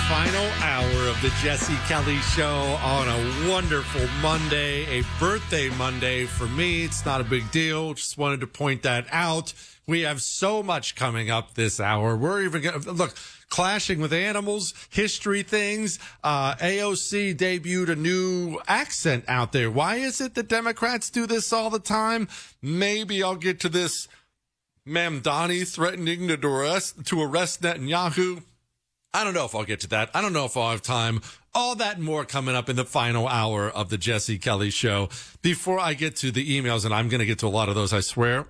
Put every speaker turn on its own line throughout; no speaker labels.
final hour of the Jesse Kelly Show on a wonderful Monday, a birthday Monday for me. It's not a big deal. Just wanted to point that out. We have so much coming up this hour. We're even going to look. Clashing with Animals, history things. AOC debuted a new accent out there. Why is it that Democrats do this all the time? Maybe I'll get to this. Mamdani threatening to arrest Netanyahu. I don't know if I'll get to that. I don't know if I'll have time. All that and more coming up in the final hour of the Jesse Kelly Show. Before I get to the emails, and I'm going to get to a lot of those, I swear.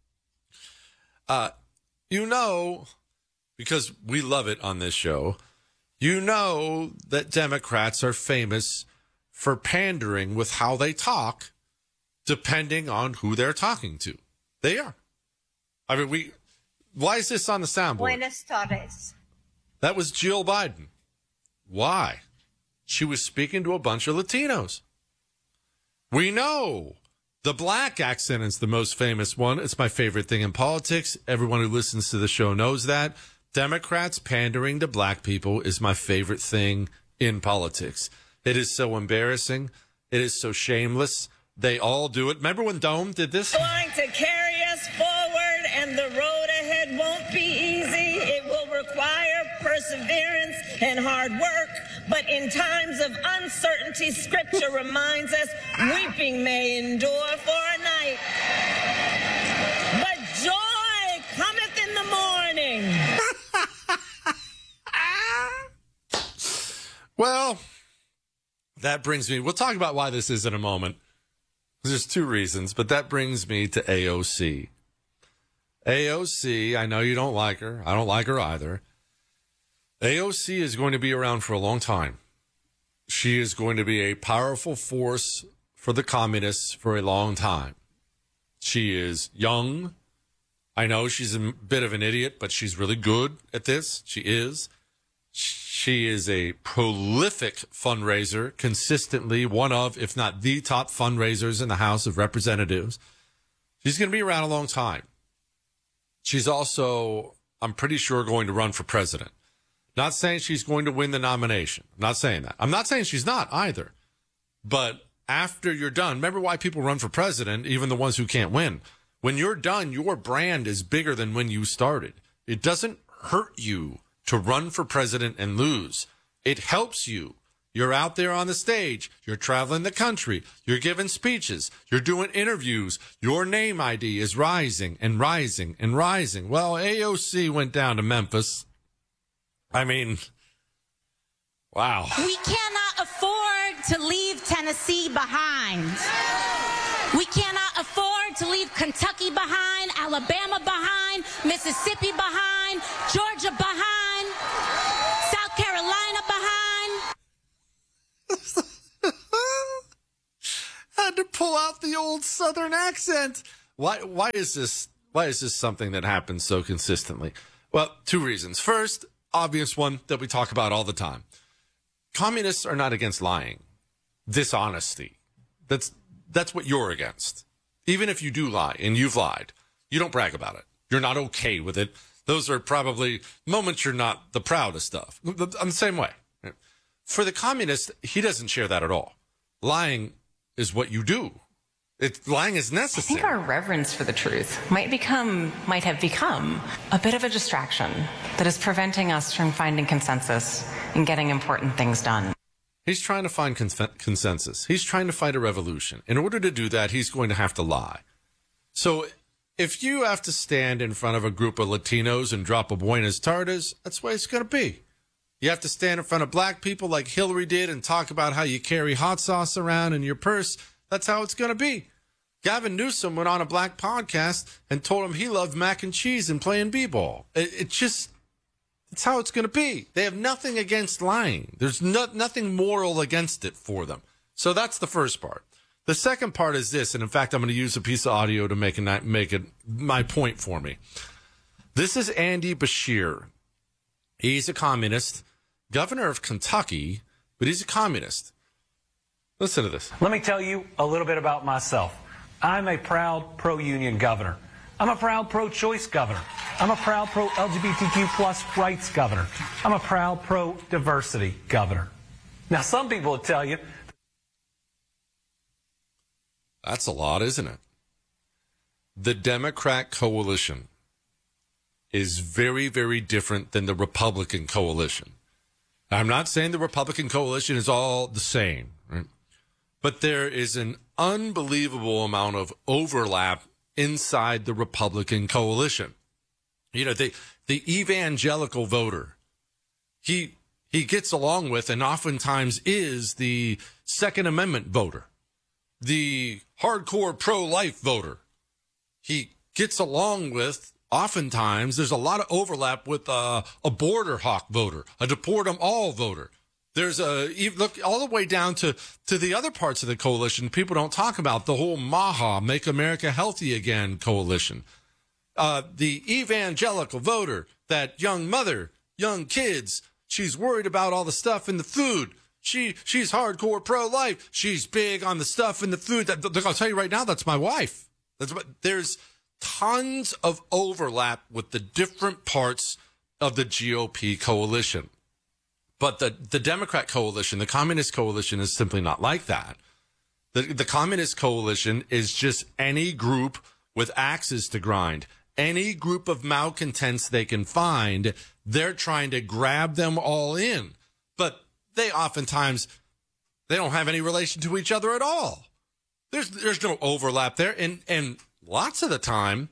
Because we love it on this show, you know that Democrats are famous for pandering with how they talk, depending on who they're talking to. They are. I mean, why is this on the soundboard?
Buenas tardes.
That was Jill Biden. Why? She was speaking to a bunch of Latinos. We know the black accent is the most famous one. It's my favorite thing in politics. Everyone who listens to the show knows that. Democrats pandering to black people is my favorite thing in politics. It is so embarrassing. It is so shameless. They all do it. Remember when Dome did this?
Going to carry us forward, and the road ahead won't be easy. It will require perseverance and hard work. But in times of uncertainty, Scripture reminds us, weeping may endure for a night, but joy cometh in the morning.
Well, that brings me, we'll talk about why this is in a moment. There's two reasons, but that brings me to AOC. AOC, I know you don't like her. I don't like her either. AOC is going to be around for a long time. She is going to be a powerful force for the communists for a long time. She is young. I know she's a bit of an idiot, but she's really good at this. She is. She is a prolific fundraiser, consistently one of, if not the top fundraisers in the House of Representatives. She's going to be around a long time. She's also, I'm pretty sure, going to run for president. Not saying she's going to win the nomination. I'm not saying that. I'm not saying she's not either. But after you're done, remember why people run for president, even the ones who can't win. When you're done, your brand is bigger than when you started. It doesn't hurt you to run for president and lose. It helps you. You're out there on the stage. You're traveling the country. You're giving speeches. You're doing interviews. Your name ID is rising and rising and rising. Well, AOC went down to Memphis. I mean, wow.
We cannot afford to leave Tennessee behind. We cannot afford to leave Kentucky behind, Alabama behind, Mississippi behind, Georgia behind, South Carolina behind.
Had to pull out the old Southern accent. Why is this something that happens so consistently? Well, two reasons. First, obvious one that we talk about all the time. Communists are not against lying, dishonesty. That's what you're against. Even if you do lie and you've lied, you don't brag about it. You're not okay with it. Those are probably moments you're not the proudest of. I'm the same way. For the communist, he doesn't share that at all. Lying is what you do. Lying is necessary.
I think our reverence for the truth might have become a bit of a distraction that is preventing us from finding consensus and getting important things done.
He's trying to find consensus. He's trying to fight a revolution. In order to do that, he's going to have to lie. So if you have to stand in front of a group of Latinos and drop a Buenas tardes, that's the way it's going to be. You have to stand in front of black people like Hillary did and talk about how you carry hot sauce around in your purse. That's how it's going to be. Gavin Newsom went on a black podcast and told him he loved mac and cheese and playing b-ball. It's how it's going to be. They have nothing against lying. There's nothing moral against it for them. So that's the first part. The second part is this, and in fact, I'm going to use a piece of audio to make it my point for me. This is Andy Beshear. He's a communist, governor of Kentucky, but he's a communist. Listen to this.
Let me tell you a little bit about myself. I'm a proud pro-union governor.
I'm a proud pro-choice governor. I'm a proud pro-LGBTQ plus rights governor. I'm a proud pro-diversity governor. Now, some people will tell you.
That's a lot, isn't it? The Democrat coalition is very, very different than the Republican coalition. I'm not saying the Republican coalition is all the same, right? But there is an unbelievable amount of overlap inside the Republican coalition. You know, the evangelical voter, he gets along with and oftentimes is the Second Amendment voter, the hardcore pro-life voter. He gets along with, oftentimes, there's a lot of overlap with a border hawk voter, a deport them all voter. There's look all the way down to the other parts of the coalition people don't talk about, the whole MAHA, Make America Healthy Again coalition. The evangelical voter, that young mother, young kids, she's worried about all the stuff in the food. She's hardcore pro-life. She's big on the stuff in the food. I'll tell you right now, that's my wife. There's tons of overlap with the different parts of the GOP coalition. But the Democrat coalition, the Communist coalition, is simply not like that. The Communist coalition is just any group with axes to grind. Any group of malcontents they can find, they're trying to grab them all in. But they oftentimes, they don't have any relation to each other at all. There's no overlap there. And lots of the time,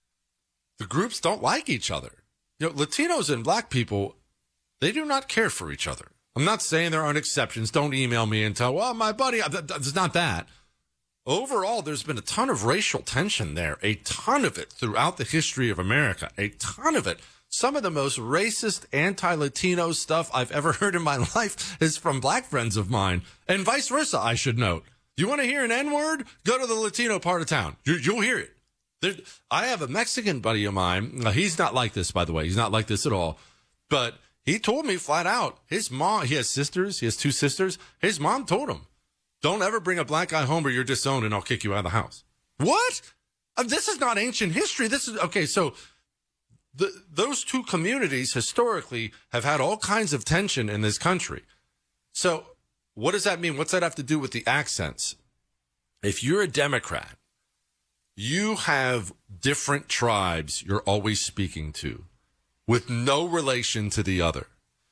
the groups don't like each other. You know, Latinos and black people, they do not care for each other. I'm not saying there aren't exceptions. Don't email me and tell, well, my buddy, it's not that. Overall, there's been a ton of racial tension there, a ton of it throughout the history of America, a ton of it. Some of the most racist anti-Latino stuff I've ever heard in my life is from black friends of mine, and vice versa, I should note. You want to hear an N-word? Go to the Latino part of town. You'll hear it. I have a Mexican buddy of mine. He's not like this, by the way. He's not like this at all. But he told me flat out, his mom, he has sisters, he has two sisters. His mom told him, don't ever bring a black guy home or you're disowned and I'll kick you out of the house. What? This is not ancient history. This is, okay, so those two communities historically have had all kinds of tension in this country. So what does that mean? What's that have to do with the accents? If you're a Democrat, you have different tribes you're always speaking to with no relation to the other.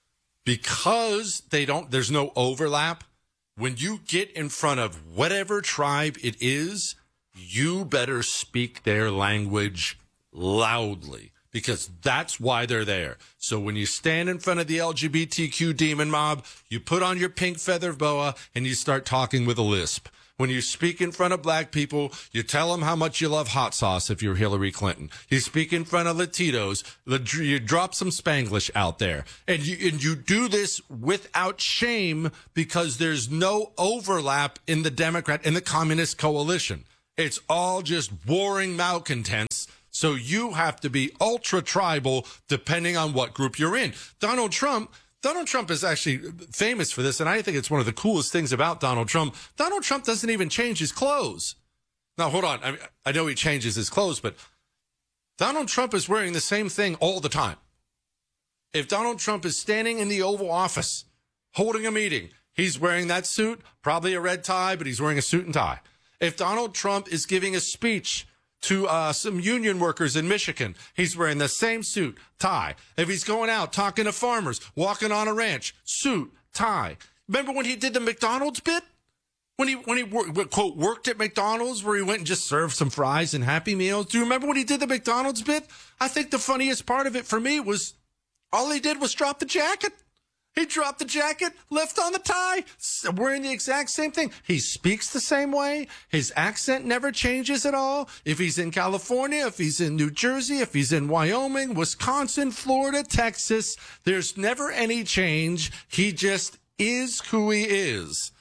Because there's no overlap, when you get in front of whatever tribe it is, you better speak their language loudly, because that's why they're there. So when you stand in front of the LGBTQ demon mob, you put on your pink feather boa and you start talking with a lisp. When you speak in front of black people, you tell them how much you love hot sauce if you're Hillary Clinton. You speak in front of Latinos, you drop some Spanglish out there. And you do this without shame, because there's no overlap in the Democrat and the Communist coalition. It's all just warring malcontents. So you have to be ultra tribal depending on what group you're in. Donald Trump is actually famous for this, and I think it's one of the coolest things about Donald Trump. Donald Trump doesn't even change his clothes. Now, hold on. I know he changes his clothes, but Donald Trump is wearing the same thing all the time. If Donald Trump is standing in the Oval Office holding a meeting, he's wearing that suit, probably a red tie, but he's wearing a suit and tie. If Donald Trump is giving a speech to some union workers in Michigan, he's wearing the same suit, tie. If he's going out talking to farmers, walking on a ranch, suit, tie. Remember when he did the McDonald's bit? When he quote, worked at McDonald's, where he went and just served some fries and Happy Meals? Do you remember when he did the McDonald's bit? I think the funniest part of it for me was all he did was drop the jacket. He dropped the jacket, left on the tie, wearing the exact same thing. He speaks the same way. His accent never changes at all. If he's in California, if he's in New Jersey, if he's in Wyoming, Wisconsin, Florida, Texas, there's never any change. He just is who he is.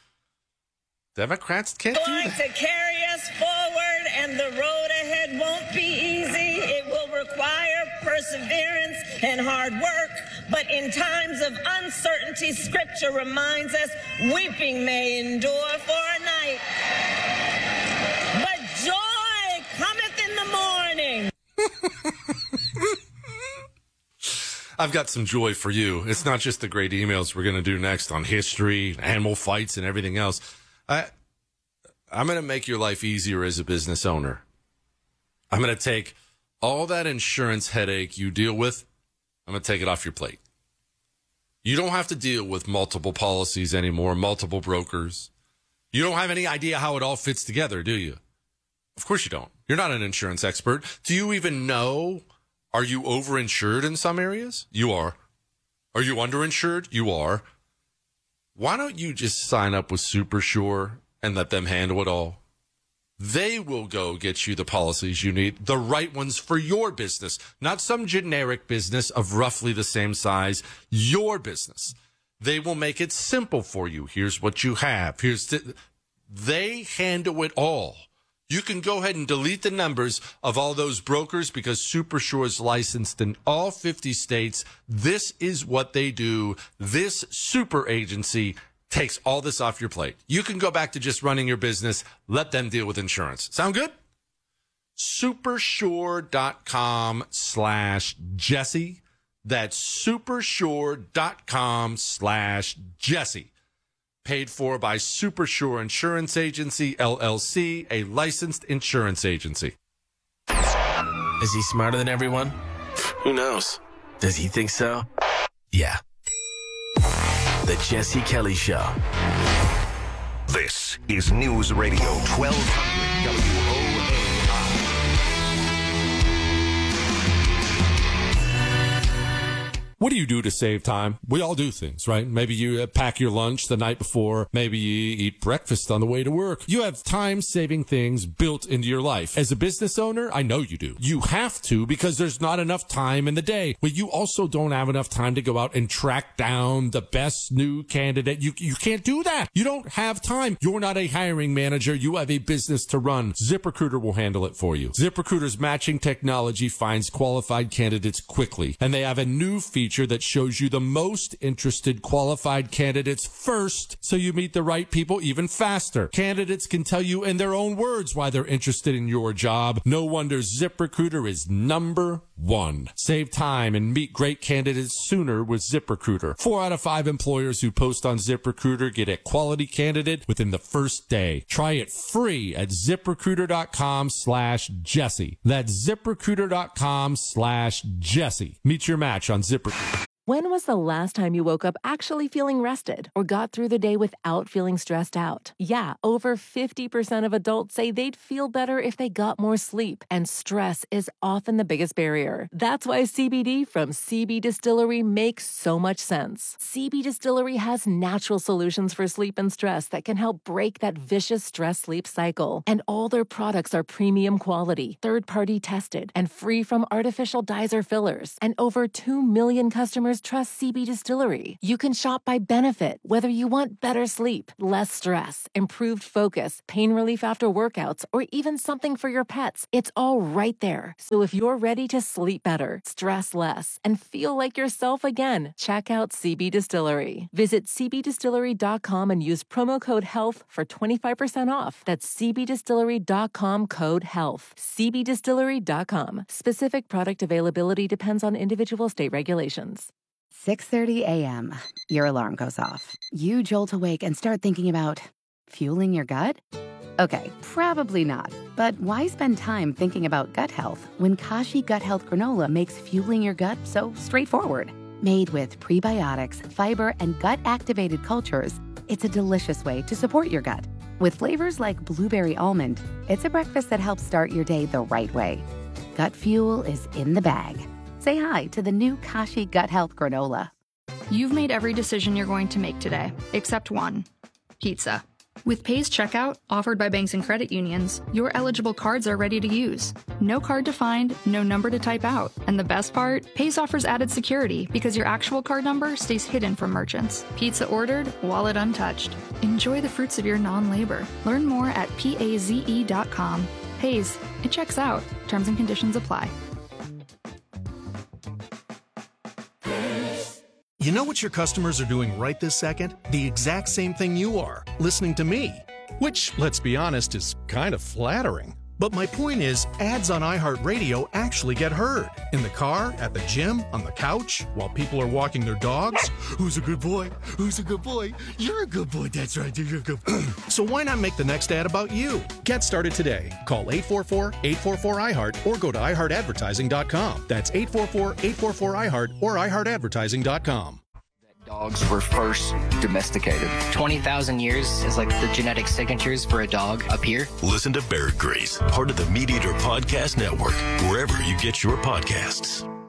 Democrats can't do that.
To carry us forward, and the road ahead won't be easy. It will require perseverance and hard work. But in times of uncertainty, Scripture reminds us, weeping may endure for a night, but joy cometh in the morning.
I've got some joy for you. It's not just the great emails we're going to do next on history, animal fights, and everything else. I'm going to make your life easier as a business owner. I'm going to take all that insurance headache you deal with, I'm going to take it off your plate. You don't have to deal with multiple policies anymore, multiple brokers. You don't have any idea how it all fits together, do you? Of course you don't. You're not an insurance expert. Do you even know? Are you overinsured in some areas? You are. Are you underinsured? You are. Why don't you just sign up with SuperSure and let them handle it all? They will go get you the policies you need, the right ones for your business, not some generic business of roughly the same size, your business. They will make it simple for you. Here's what you have. They handle it all. You can go ahead and delete the numbers of all those brokers because SuperSure is licensed in all 50 states. This is what they do. This super agency takes all this off your plate. You can go back to just running your business. Let them deal with insurance. Sound good? Supersure.com/Jesse. That's supersure.com/Jesse. Paid for by SuperSure Insurance Agency, LLC, a licensed insurance agency.
Is he smarter than everyone? Who knows? Does he think so? Yeah. The Jesse Kelly Show.
This is News Radio 1200 WOAI.
What do you do to save time? We all do things, right? Maybe you pack your lunch the night before. Maybe you eat breakfast on the way to work. You have time-saving things built into your life. As a business owner, I know you do. You have to because there's not enough time in the day. But you also don't have enough time to go out and track down the best new candidate. You can't do that. You don't have time. You're not a hiring manager. You have a business to run. ZipRecruiter will handle it for you. ZipRecruiter's matching technology finds qualified candidates quickly. And they have a new feature that shows you the most interested qualified candidates first so you meet the right people even faster. Candidates can tell you in their own words why they're interested in your job. No wonder ZipRecruiter is number one. Save time and meet great candidates sooner with ZipRecruiter. 4 out of 5 employers who post on ZipRecruiter get a quality candidate within the first day. Try it free at ZipRecruiter.com/Jesse. That's ZipRecruiter.com/Jesse. Meet your match on ZipRecruiter.
When was the last time you woke up actually feeling rested or got through the day without feeling stressed out? Yeah, over 50% of adults say they'd feel better if they got more sleep, and stress is often the biggest barrier. That's why CBD from CB Distillery makes so much sense. CB Distillery has natural solutions for sleep and stress that can help break that vicious stress-sleep cycle. And all their products are premium quality, third-party tested, and free from artificial dyes or fillers. And over 2 million customers trust CB Distillery. You can shop by benefit, whether you want better sleep, less stress, improved focus, pain relief after workouts, or even something for your pets. It's all right there. So if you're ready to sleep better, stress less, and feel like yourself again, check out CB Distillery. Visit cbdistillery.com and use promo code HEALTH for 25% off. That's cbdistillery.com code HEALTH. cbdistillery.com. Specific product availability depends on individual state regulations.
6:30 a.m. Your alarm goes off. You jolt awake and start thinking about fueling your gut? Okay, probably not. But why spend time thinking about gut health when Kashi Gut Health Granola makes fueling your gut so straightforward? Made with prebiotics, fiber, and gut-activated cultures, it's a delicious way to support your gut. With flavors like blueberry almond, it's a breakfast that helps start your day the right way. Gut fuel is in the bag. Say hi to the new Kashi Gut Health Granola.
You've made every decision you're going to make today, except one: pizza. With Pays Checkout, offered by banks and credit unions, your eligible cards are ready to use. No card to find, no number to type out. And the best part? Pays offers added security because your actual card number stays hidden from merchants. Pizza ordered, wallet untouched. Enjoy the fruits of your non-labor. Learn more at PAZE.com. Pays, it checks out. Terms and conditions apply.
You know what your customers are doing right this second? The exact same thing you are, listening to me. Which, let's be honest, is kind of flattering. But my point is, ads on iHeartRadio actually get heard. In the car, at the gym, on the couch, while people are walking their dogs. Who's a good boy? Who's a good boy? You're a good boy. That's right. You're a good boy. So why not make the next ad about you? Get started today. Call 844-844-iHeart or go to iHeartAdvertising.com. That's 844-844-iHeart or iHeartAdvertising.com.
Dogs were first domesticated. 20,000 years is like the genetic signatures for a dog up here.
Listen to Bear Grease, part of the Meat Eater Podcast Network, wherever you get your podcasts.